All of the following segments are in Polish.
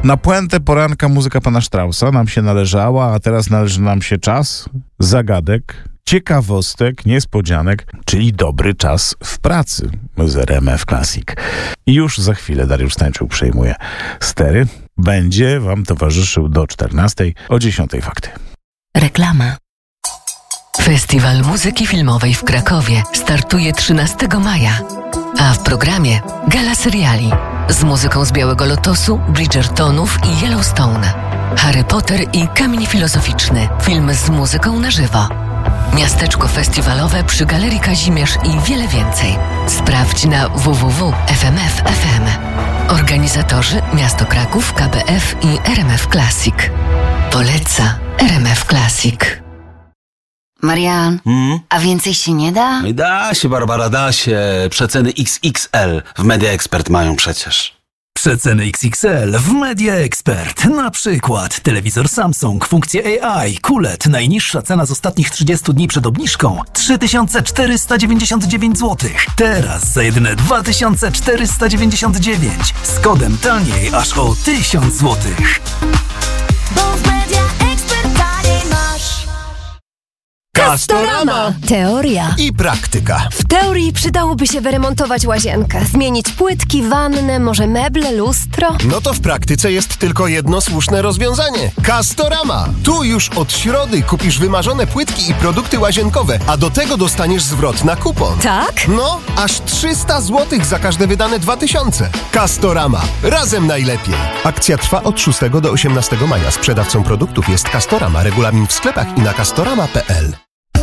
Na puentę poranka muzyka pana Straussa nam się należała, a teraz należy nam się czas zagadek, ciekawostek, niespodzianek, czyli dobry czas w pracy z RMF Classic. I już za chwilę Dariusz Stańczuk przejmuje stery. Będzie wam towarzyszył do 14:00, o 10:00 fakty. Reklama. Festiwal Muzyki Filmowej w Krakowie startuje 13 maja, a w programie gala seriali z muzyką z Białego Lotosu, Bridgertonów i Yellowstone, Harry Potter i Kamień Filozoficzny, film z muzyką na żywo, miasteczko festiwalowe przy Galerii Kazimierz i wiele więcej. Sprawdź na www.fmf.fm. Organizatorzy Miasto Kraków, KBF i RMF Classic. Poleca RMF Classic. Marian, a więcej się nie da? Da się, Barbara, da się. Przeceny XXL w Media Expert mają przecież. Przeceny XXL w Media Expert. Na przykład telewizor Samsung, funkcje AI, QLED. Najniższa cena z ostatnich 30 dni przed obniżką 3499 zł. Teraz za jedyne 2499. Z kodem taniej aż o 1000 zł. Castorama! Teoria i praktyka. W teorii przydałoby się wyremontować łazienkę, zmienić płytki, wannę, może meble, lustro. No to w praktyce jest tylko jedno słuszne rozwiązanie. Castorama! Tu już od środy kupisz wymarzone płytki i produkty łazienkowe, a do tego dostaniesz zwrot na kupon. Tak? No, aż 300 zł za każde wydane 2000. Castorama. Razem najlepiej. Akcja trwa od 6 do 18 maja. Sprzedawcą produktów jest Castorama. Regulamin w sklepach i na castorama.pl.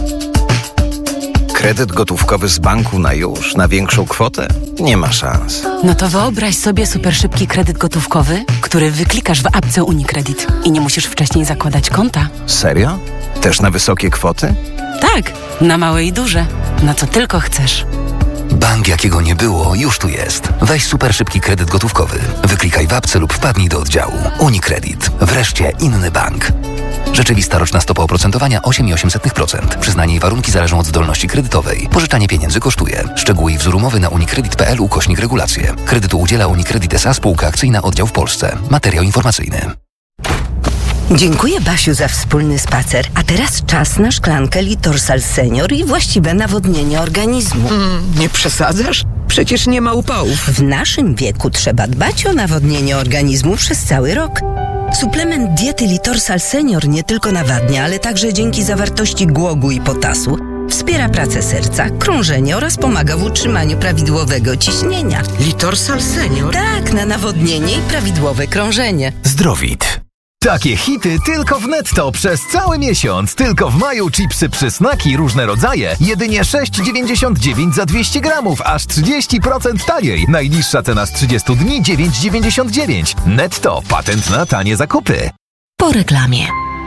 Kredyt gotówkowy z banku na już, na większą kwotę? Nie ma szans. No to wyobraź sobie super szybki kredyt gotówkowy, który wyklikasz w apce UniCredit i nie musisz wcześniej zakładać konta. Serio? Też na wysokie kwoty? Tak, na małe i duże. Na co tylko chcesz. Bank jakiego nie było, już tu jest. Weź super szybki kredyt gotówkowy. Wyklikaj w apce lub wpadnij do oddziału. UniCredit. Wreszcie inny bank. Rzeczywista roczna stopa oprocentowania 8,8%. Przyznanie i warunki zależą od zdolności kredytowej. Pożyczanie pieniędzy kosztuje. Szczegóły i wzór umowy na unicredit.pl/regulacje. Kredytu udziela UniCredit S.A. Spółka akcyjna, oddział w Polsce. Materiał informacyjny. Dziękuję, Basiu, za wspólny spacer. A teraz czas na szklankę Litorsal Senior i właściwe nawodnienie organizmu. Nie przesadzasz? Przecież nie ma upałów. W naszym wieku trzeba dbać o nawodnienie organizmu przez cały rok. Suplement diety Litorsal Senior nie tylko nawadnia, ale także dzięki zawartości głogu i potasu wspiera pracę serca, krążenie oraz pomaga w utrzymaniu prawidłowego ciśnienia. Litorsal Senior? Tak, na nawodnienie i prawidłowe krążenie. Zdrowit. Takie hity tylko w Netto przez cały miesiąc. Tylko w maju chipsy przysnaki różne rodzaje. Jedynie 6,99 za 200 gramów, aż 30% taniej. Najniższa cena z 30 dni 9,99. Netto. Patent na tanie zakupy. Po reklamie.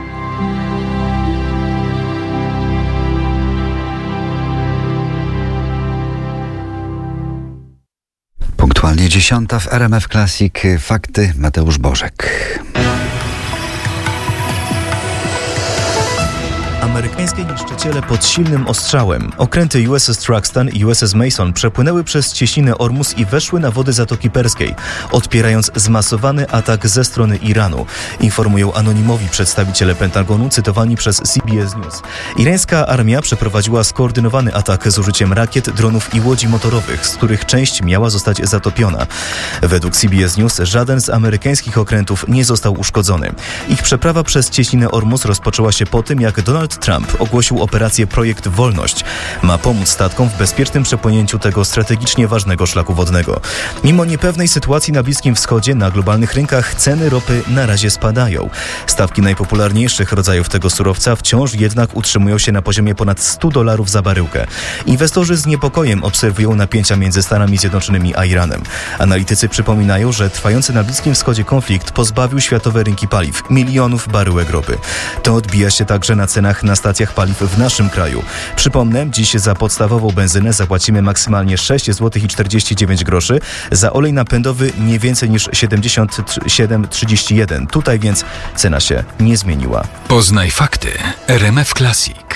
Punktualnie 10 w RMF Classic. Fakty Mateusz Bożek. Amerykańskie niszczyciele pod silnym ostrzałem. Okręty USS Truxtun i USS Mason przepłynęły przez cieśninę Ormus i weszły na wody Zatoki Perskiej, odpierając zmasowany atak ze strony Iranu. Informują anonimowi przedstawiciele Pentagonu cytowani przez CBS News. Irańska armia przeprowadziła skoordynowany atak z użyciem rakiet, dronów i łodzi motorowych, z których część miała zostać zatopiona. Według CBS News żaden z amerykańskich okrętów nie został uszkodzony. Ich przeprawa przez cieśninę Ormus rozpoczęła się po tym, jak Donald Trump ogłosił operację Projekt Wolność. Ma pomóc statkom w bezpiecznym przepłynięciu tego strategicznie ważnego szlaku wodnego. Mimo niepewnej sytuacji na Bliskim Wschodzie, na globalnych rynkach ceny ropy na razie spadają. Stawki najpopularniejszych rodzajów tego surowca wciąż jednak utrzymują się na poziomie ponad $100 za baryłkę. Inwestorzy z niepokojem obserwują napięcia między Stanami Zjednoczonymi a Iranem. Analitycy przypominają, że trwający na Bliskim Wschodzie konflikt pozbawił światowe rynki paliw milionów baryłek ropy. To odbija się także na cenach na stacjach paliw w naszym kraju. Przypomnę, dziś za podstawową benzynę zapłacimy maksymalnie 6,49 zł, za olej napędowy nie więcej niż 77,31. Tutaj więc cena się nie zmieniła. Poznaj fakty RMF Classic.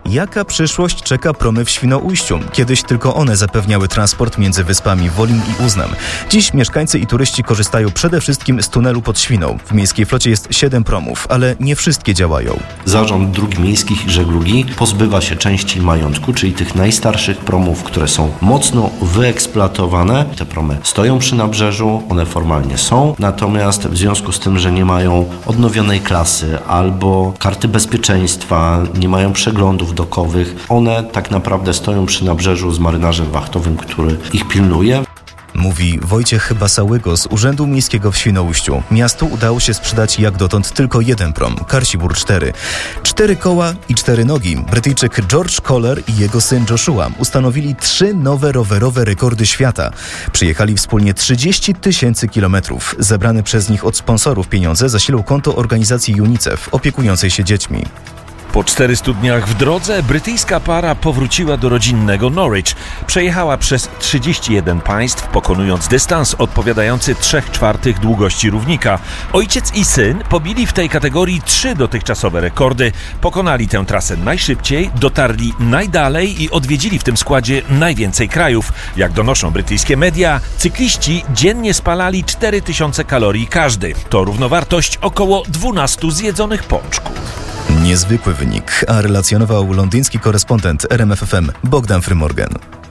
Jaka przyszłość czeka promy w Świnoujściu? Kiedyś tylko one zapewniały transport między wyspami Wolin i Uznam. Dziś mieszkańcy i turyści korzystają przede wszystkim z tunelu pod Świną. W miejskiej flocie jest 7 promów, ale nie wszystkie działają. Zarząd Dróg Miejskich i Żeglugi pozbywa się części majątku, czyli tych najstarszych promów, które są mocno wyeksploatowane. Te promy stoją przy nabrzeżu, one formalnie są, natomiast w związku z tym, że nie mają odnowionej klasy albo karty bezpieczeństwa, nie mają przeglądów dokowych, one tak naprawdę stoją przy nabrzeżu z marynarzem wachtowym, który ich pilnuje. Mówi Wojciech Basałygo z Urzędu Miejskiego w Świnoujściu. Miastu udało się sprzedać jak dotąd tylko jeden prom, Carsibur 4. 4 koła i 4 nogi. Brytyjczyk George Kohler i jego syn Joshua ustanowili 3 nowe rowerowe rekordy świata. Przyjechali wspólnie 30 000 kilometrów. Zebrane przez nich od sponsorów pieniądze zasilą konto organizacji UNICEF opiekującej się dziećmi. Po 400 dniach w drodze brytyjska para powróciła do rodzinnego Norwich. Przejechała przez 31 państw, pokonując dystans odpowiadający 3/4 długości równika. Ojciec i syn pobili w tej kategorii 3 dotychczasowe rekordy. Pokonali tę trasę najszybciej, dotarli najdalej i odwiedzili w tym składzie najwięcej krajów. Jak donoszą brytyjskie media, cykliści dziennie spalali 4000 kalorii każdy. To równowartość około 12 zjedzonych pączków. Niezwykły wynik, a relacjonował londyński korespondent RMF FM Bogdan Frymorgan.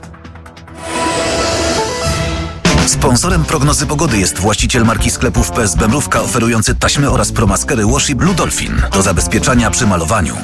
Sponsorem prognozy pogody jest właściciel marki sklepów PSB Mrówka oferujący taśmy oraz promaskery Washi Blue Dolphin do zabezpieczania przy malowaniu.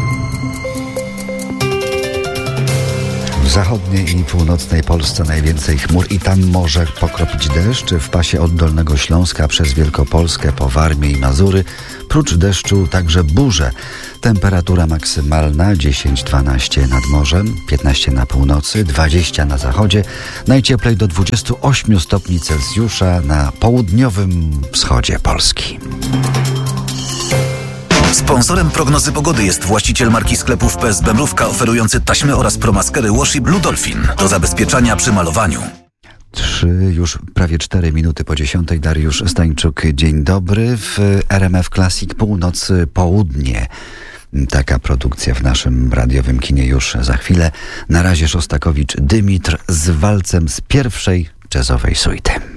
W zachodniej i północnej Polsce najwięcej chmur i tam może pokropić deszcz. W pasie od Dolnego Śląska przez Wielkopolskę po Warmię i Mazury. Prócz deszczu także burze. Temperatura maksymalna 10-12 nad morzem, 15 na północy, 20 na zachodzie. Najcieplej do 28 stopni Celsjusza na południowym wschodzie Polski. Sponsorem prognozy pogody jest właściciel marki sklepów PSB Mrówka oferujący taśmy oraz promaskery Washi Blue Dolphin do zabezpieczania przy malowaniu. 3, już prawie 4 minuty po 10. Dariusz Stańczuk, dzień dobry. W RMF Classic Północ, Południe. Taka produkcja w naszym radiowym kinie już za chwilę. Na razie Szostakowicz Dymitr z walcem z pierwszej jazzowej suity.